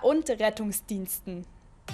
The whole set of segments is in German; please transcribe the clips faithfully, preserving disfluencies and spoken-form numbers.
und Rettungsdiensten.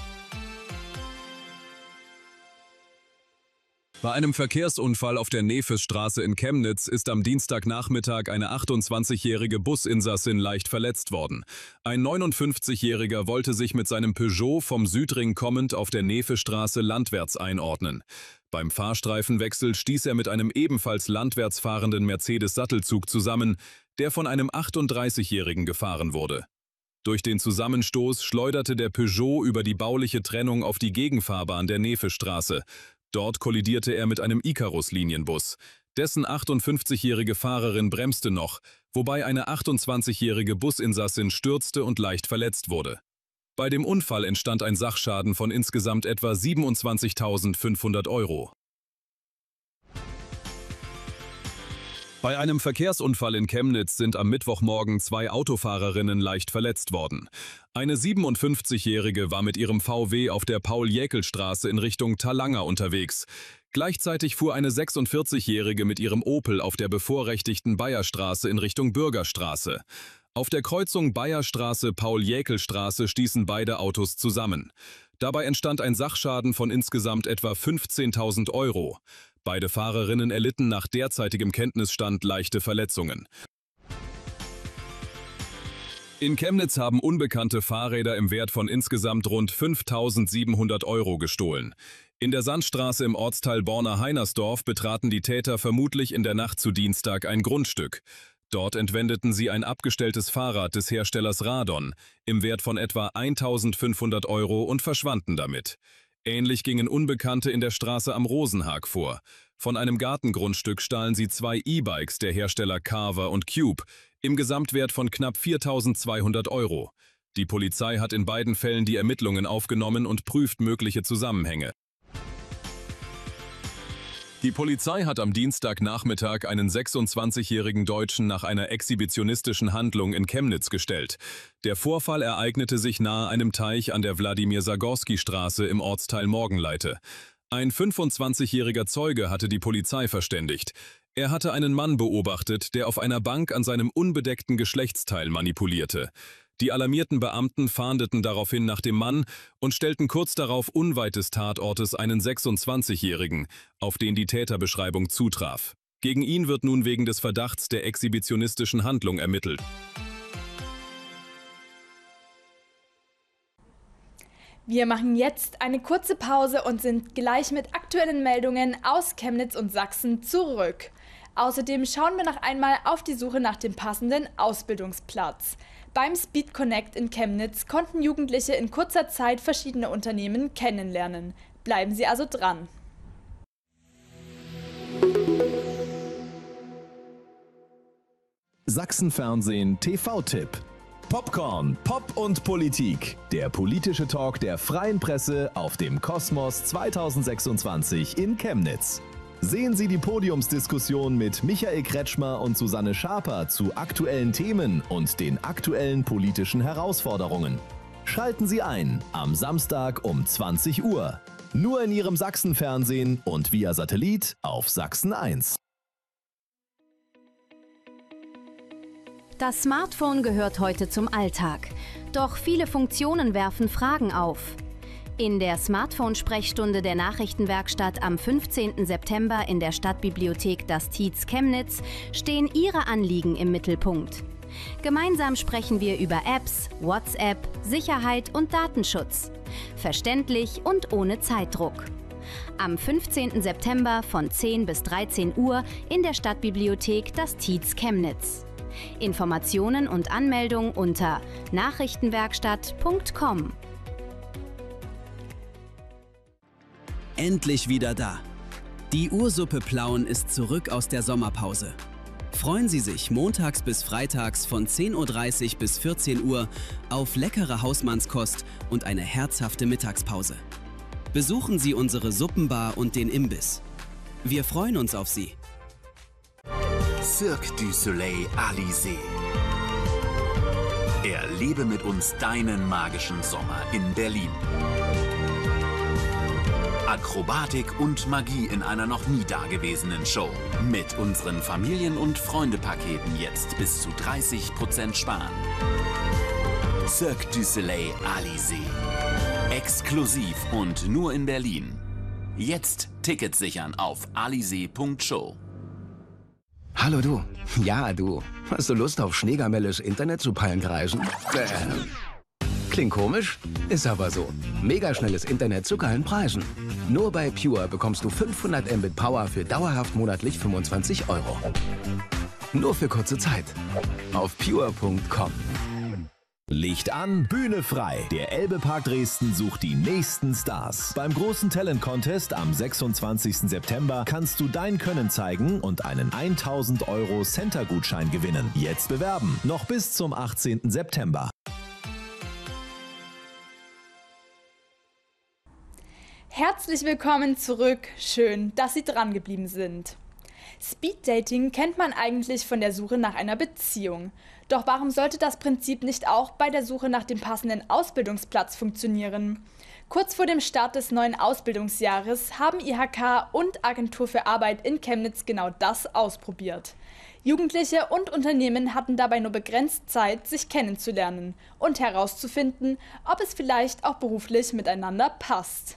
Bei einem Verkehrsunfall auf der Nefesstraße in Chemnitz ist am Dienstagnachmittag eine achtundzwanzigjährige Businsassin leicht verletzt worden. Ein neunundfünfzigjähriger wollte sich mit seinem Peugeot vom Südring kommend auf der Nefesstraße landwärts einordnen. Beim Fahrstreifenwechsel stieß er mit einem ebenfalls landwärts fahrenden Mercedes-Sattelzug zusammen, der von einem achtunddreißigjährigen gefahren wurde. Durch den Zusammenstoß schleuderte der Peugeot über die bauliche Trennung auf die Gegenfahrbahn der Nefesstraße. Dort kollidierte er mit einem Icarus-Linienbus. Dessen achtundfünfzigjährige Fahrerin bremste noch, wobei eine achtundzwanzigjährige Businsassin stürzte und leicht verletzt wurde. Bei dem Unfall entstand ein Sachschaden von insgesamt etwa siebenundzwanzigtausendfünfhundert Euro. Bei einem Verkehrsunfall in Chemnitz sind am Mittwochmorgen zwei Autofahrerinnen leicht verletzt worden. Eine siebenundfünfzigjährige war mit ihrem V W auf der Paul-Jäckel-Straße in Richtung Talanger unterwegs. Gleichzeitig fuhr eine sechsundvierzigjährige mit ihrem Opel auf der bevorrechtigten Bayerstraße in Richtung Bürgerstraße. Auf der Kreuzung Bayerstraße-Paul-Jäckel-Straße stießen beide Autos zusammen. Dabei entstand ein Sachschaden von insgesamt etwa fünfzehntausend Euro. Beide Fahrerinnen erlitten nach derzeitigem Kenntnisstand leichte Verletzungen. In Chemnitz haben unbekannte Fahrräder im Wert von insgesamt rund fünftausendsiebenhundert Euro gestohlen. In der Sandstraße im Ortsteil Borna-Heinersdorf betraten die Täter vermutlich in der Nacht zu Dienstag ein Grundstück. Dort entwendeten sie ein abgestelltes Fahrrad des Herstellers Radon im Wert von etwa eintausendfünfhundert Euro und verschwanden damit. Ähnlich gingen Unbekannte in der Straße am Rosenhag vor. Von einem Gartengrundstück stahlen sie zwei E-Bikes der Hersteller Carver und Cube im Gesamtwert von knapp viertausendzweihundert Euro. Die Polizei hat in beiden Fällen die Ermittlungen aufgenommen und prüft mögliche Zusammenhänge. Die Polizei hat am Dienstagnachmittag einen sechsundzwanzigjährigen Deutschen nach einer exhibitionistischen Handlung in Chemnitz gestellt. Der Vorfall ereignete sich nahe einem Teich an der Wladimir-Sagorski-Straße im Ortsteil Morgenleite. Ein fünfundzwanzigjähriger Zeuge hatte die Polizei verständigt. Er hatte einen Mann beobachtet, der auf einer Bank an seinem unbedeckten Geschlechtsteil manipulierte. Die alarmierten Beamten fahndeten daraufhin nach dem Mann und stellten kurz darauf unweit des Tatortes einen sechsundzwanzigjährigen, auf den die Täterbeschreibung zutraf. Gegen ihn wird nun wegen des Verdachts der exhibitionistischen Handlung ermittelt. Wir machen jetzt eine kurze Pause und sind gleich mit aktuellen Meldungen aus Chemnitz und Sachsen zurück. Außerdem schauen wir noch einmal auf die Suche nach dem passenden Ausbildungsplatz. Beim Speed Connect in Chemnitz konnten Jugendliche in kurzer Zeit verschiedene Unternehmen kennenlernen. Bleiben Sie also dran. Sachsenfernsehen T V-Tipp. Popcorn, Pop und Politik. Der politische Talk der Freien Presse auf dem Kosmos zweitausendsechsundzwanzig in Chemnitz. Sehen Sie die Podiumsdiskussion mit Michael Kretschmer und Susanne Schaper zu aktuellen Themen und den aktuellen politischen Herausforderungen. Schalten Sie ein am Samstag um zwanzig Uhr. Nur in Ihrem Sachsenfernsehen und via Satellit auf Sachsen eins. Das Smartphone gehört heute zum Alltag. Doch viele Funktionen werfen Fragen auf. In der Smartphone-Sprechstunde der Nachrichtenwerkstatt am fünfzehnten September in der Stadtbibliothek Das Tietz Chemnitz stehen Ihre Anliegen im Mittelpunkt. Gemeinsam sprechen wir über Apps, WhatsApp, Sicherheit und Datenschutz. Verständlich und ohne Zeitdruck. Am fünfzehnten September von zehn bis dreizehn Uhr in der Stadtbibliothek Das Tietz Chemnitz. Informationen und Anmeldung unter nachrichtenwerkstatt punkt com. Endlich wieder da. Die Ursuppe Plauen ist zurück aus der Sommerpause. Freuen Sie sich montags bis freitags von zehn Uhr dreißig bis vierzehn Uhr auf leckere Hausmannskost und eine herzhafte Mittagspause. Besuchen Sie unsere Suppenbar und den Imbiss. Wir freuen uns auf Sie. Cirque du Soleil Alizé. Erlebe mit uns deinen magischen Sommer in Berlin. Akrobatik und Magie in einer noch nie dagewesenen Show. Mit unseren Familien- und Freunde-Paketen jetzt bis zu dreißig Prozent sparen. Cirque du Soleil Alizé. Exklusiv und nur in Berlin. Jetzt Tickets sichern auf alizé punkt show. Hallo du. Ja, du. Hast du Lust auf schneegamelles Internet zu Pallenkreisen? Äh. Klingt komisch, ist aber so. Megaschnelles Internet zu geilen Preisen. Nur bei Pure bekommst du fünfhundert Mbit Power für dauerhaft monatlich fünfundzwanzig Euro. Nur für kurze Zeit. Auf pure punkt com. Licht an, Bühne frei. Der Elbe-Park Dresden sucht die nächsten Stars. Beim großen Talent-Contest am sechsundzwanzigsten September kannst du dein Können zeigen und einen tausend Euro Center-Gutschein gewinnen. Jetzt bewerben, noch bis zum achtzehnten September. Herzlich willkommen zurück. Schön, dass Sie dran geblieben sind. Speeddating kennt man eigentlich von der Suche nach einer Beziehung. Doch warum sollte das Prinzip nicht auch bei der Suche nach dem passenden Ausbildungsplatz funktionieren? Kurz vor dem Start des neuen Ausbildungsjahres haben I H K und Agentur für Arbeit in Chemnitz genau das ausprobiert. Jugendliche und Unternehmen hatten dabei nur begrenzt Zeit, sich kennenzulernen und herauszufinden, ob es vielleicht auch beruflich miteinander passt.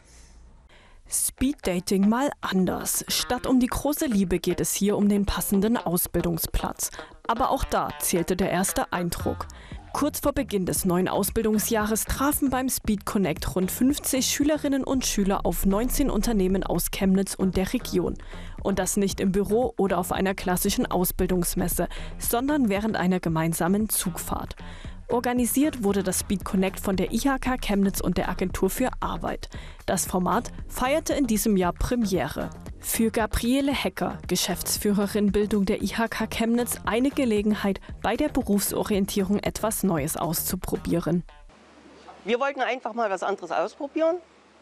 Speeddating mal anders. Statt um die große Liebe geht es hier um den passenden Ausbildungsplatz. Aber auch da zählte der erste Eindruck. Kurz vor Beginn des neuen Ausbildungsjahres trafen beim Speed Connect rund fünfzig Schülerinnen und Schüler auf neunzehn Unternehmen aus Chemnitz und der Region. Und das nicht im Büro oder auf einer klassischen Ausbildungsmesse, sondern während einer gemeinsamen Zugfahrt. Organisiert wurde das Speed Connect von der I H K Chemnitz und der Agentur für Arbeit. Das Format feierte in diesem Jahr Premiere. Für Gabriele Hecker, Geschäftsführerin Bildung der I H K Chemnitz, eine Gelegenheit, bei der Berufsorientierung etwas Neues auszuprobieren. Wir wollten einfach mal was anderes ausprobieren.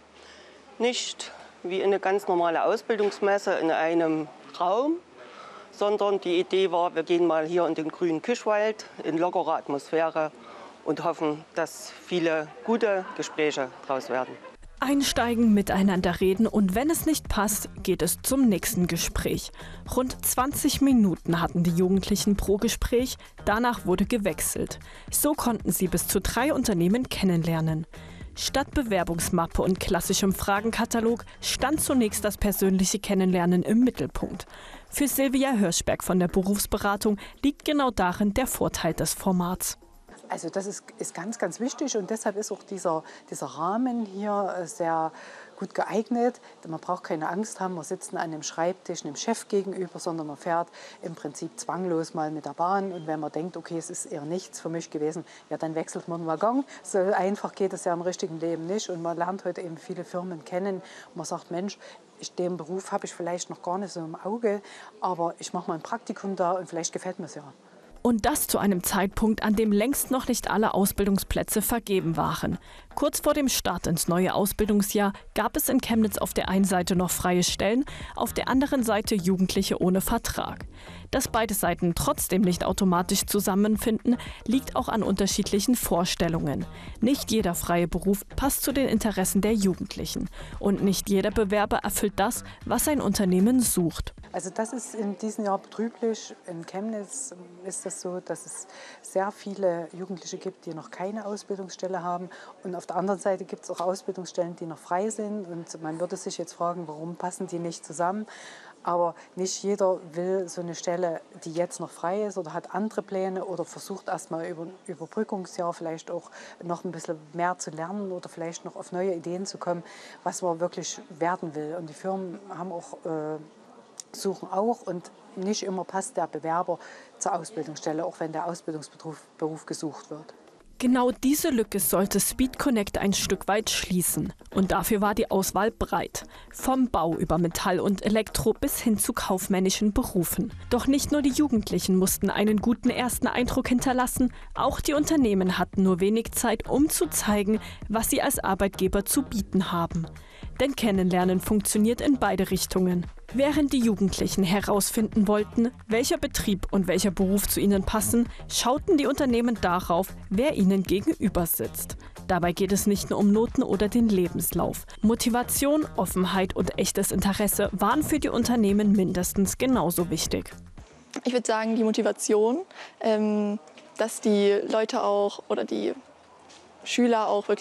Nicht wie eine ganz normale Ausbildungsmesse in einem Raum, sondern die Idee war, wir gehen mal hier in den grünen Kischwald in lockerer Atmosphäre und hoffen, dass viele gute Gespräche daraus werden. Einsteigen, miteinander reden und wenn es nicht passt, geht es zum nächsten Gespräch. Rund zwanzig Minuten hatten die Jugendlichen pro Gespräch, danach wurde gewechselt. So konnten sie bis zu drei Unternehmen kennenlernen. Statt Bewerbungsmappe und klassischem Fragenkatalog stand zunächst das persönliche Kennenlernen im Mittelpunkt. Für Silvia Hirschberg von der Berufsberatung liegt genau darin der Vorteil des Formats. Also das ist, ist ganz, ganz wichtig und deshalb ist auch dieser, dieser Rahmen hier sehr gut geeignet. Man braucht keine Angst haben, man sitzt an einem Schreibtisch einem Chef gegenüber, sondern man fährt im Prinzip zwanglos mal mit der Bahn. Und wenn man denkt, okay, es ist eher nichts für mich gewesen, ja, dann wechselt man den Waggon. So einfach geht es ja im richtigen Leben nicht. Und man lernt heute eben viele Firmen kennen. Und man sagt, Mensch, ich, den Beruf habe ich vielleicht noch gar nicht so im Auge, aber ich mache mal ein Praktikum da und vielleicht gefällt mir es ja. Und das zu einem Zeitpunkt, an dem längst noch nicht alle Ausbildungsplätze vergeben waren. Kurz vor dem Start ins neue Ausbildungsjahr gab es in Chemnitz auf der einen Seite noch freie Stellen, auf der anderen Seite Jugendliche ohne Vertrag. Dass beide Seiten trotzdem nicht automatisch zusammenfinden, liegt auch an unterschiedlichen Vorstellungen. Nicht jeder freie Beruf passt zu den Interessen der Jugendlichen. Und nicht jeder Bewerber erfüllt das, was ein Unternehmen sucht. Also das ist in diesem Jahr betrüblich. In Chemnitz ist es so, dass es sehr viele Jugendliche gibt, die noch keine Ausbildungsstelle haben. Und auf der anderen Seite gibt es auch Ausbildungsstellen, die noch frei sind. Und man würde sich jetzt fragen, warum passen die nicht zusammen? Aber nicht jeder will so eine Stelle, die jetzt noch frei ist oder hat andere Pläne oder versucht erst mal über ein Überbrückungsjahr vielleicht auch noch ein bisschen mehr zu lernen oder vielleicht noch auf neue Ideen zu kommen, was man wirklich werden will. Und die Firmen haben auch, äh, suchen auch und nicht immer passt der Bewerber zur Ausbildungsstelle, auch wenn der Ausbildungsberuf Beruf gesucht wird. Genau diese Lücke sollte Speed Connect ein Stück weit schließen. Und dafür war die Auswahl breit. Vom Bau über Metall und Elektro bis hin zu kaufmännischen Berufen. Doch nicht nur die Jugendlichen mussten einen guten ersten Eindruck hinterlassen, auch die Unternehmen hatten nur wenig Zeit, um zu zeigen, was sie als Arbeitgeber zu bieten haben. Denn Kennenlernen funktioniert in beide Richtungen. Während die Jugendlichen herausfinden wollten, welcher Betrieb und welcher Beruf zu ihnen passen, schauten die Unternehmen darauf, wer ihnen gegenüber sitzt. Dabei geht es nicht nur um Noten oder den Lebenslauf. Motivation, Offenheit und echtes Interesse waren für die Unternehmen mindestens genauso wichtig. Ich würde sagen, die Motivation, ähm, dass die Leute auch oder die Schüler auch wirklich